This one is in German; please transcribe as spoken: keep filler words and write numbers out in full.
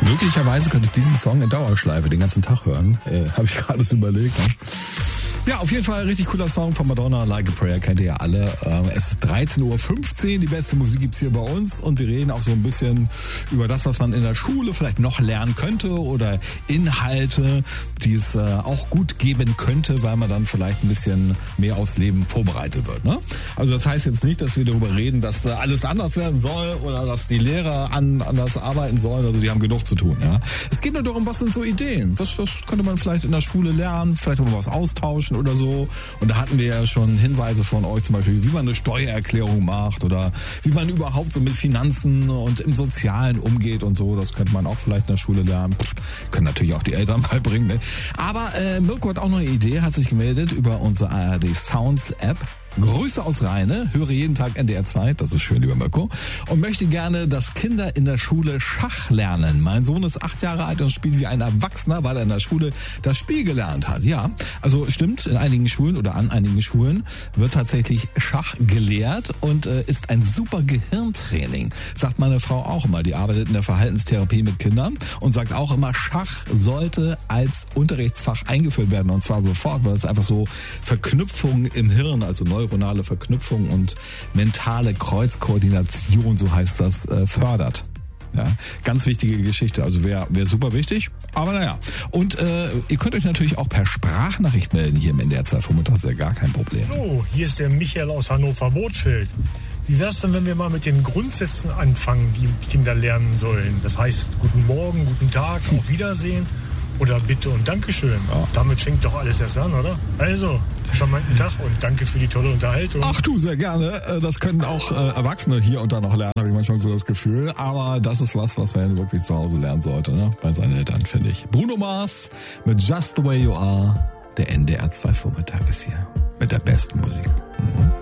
Möglicherweise könnte ich diesen Song in Dauerschleife den ganzen Tag hören. Äh, Habe ich gerade so überlegt. Ne? Ja, auf jeden Fall ein richtig cooler Song von Madonna, Like a Prayer, kennt ihr ja alle. Es ist dreizehn Uhr fünfzehn, die beste Musik gibt's hier bei uns und wir reden auch so ein bisschen über das, was man in der Schule vielleicht noch lernen könnte oder Inhalte, die es auch gut geben könnte, weil man dann vielleicht ein bisschen mehr aufs Leben vorbereitet wird. Ne? Also das heißt jetzt nicht, dass wir darüber reden, dass alles anders werden soll oder dass die Lehrer an, anders arbeiten sollen, also die haben genug zu tun. Ja? Es geht nur darum, was sind so Ideen, was, was könnte man vielleicht in der Schule lernen, vielleicht mal was austauschen oder so. Und da hatten wir ja schon Hinweise von euch zum Beispiel, wie man eine Steuererklärung macht oder wie man überhaupt so mit Finanzen und im Sozialen umgeht und so. Das könnte man auch vielleicht in der Schule lernen. Pff, können natürlich auch die Eltern beibringen. Ne? Aber äh, Mirko hat auch noch eine Idee, hat sich gemeldet über unsere A R D Sounds App. Grüße aus Rheine, höre jeden Tag N D R zwei, das ist schön, lieber Mirko, und möchte gerne, dass Kinder in der Schule Schach lernen. Mein Sohn ist acht Jahre alt und spielt wie ein Erwachsener, weil er in der Schule das Spiel gelernt hat. Ja, also stimmt, in einigen Schulen oder an einigen Schulen wird tatsächlich Schach gelehrt und äh, ist ein super Gehirntraining, sagt meine Frau auch immer. Die arbeitet in der Verhaltenstherapie mit Kindern und sagt auch immer, Schach sollte als Unterrichtsfach eingeführt werden und zwar sofort, weil es einfach so Verknüpfungen im Hirn, also neuronale Verknüpfung und mentale Kreuzkoordination, so heißt das, äh, fördert. Ja, ganz wichtige Geschichte, also wäre wär super wichtig, aber naja. Und äh, ihr könnt euch natürlich auch per Sprachnachricht melden hier im N D R zwei Vormittag, ist ja gar kein Problem. Hallo, hier ist der Michael aus Hannover-Bothfeld. Wie wär's denn, wenn wir mal mit den Grundsätzen anfangen, die Kinder lernen sollen? Das heißt, guten Morgen, guten Tag, auf Wiedersehen. Oder bitte und Dankeschön. Ja. Damit fängt doch alles erst an, oder? Also, charmanten Tag und danke für die tolle Unterhaltung. Ach du, sehr gerne. Das können auch äh, Erwachsene hier und da noch lernen, habe ich manchmal so das Gefühl. Aber das ist was, was man wirklich zu Hause lernen sollte, ne? Bei seinen Eltern, finde ich. Bruno Mars mit Just the Way You Are. Der N D R zwei Vormittag ist hier. Mit der besten Musik. Mhm.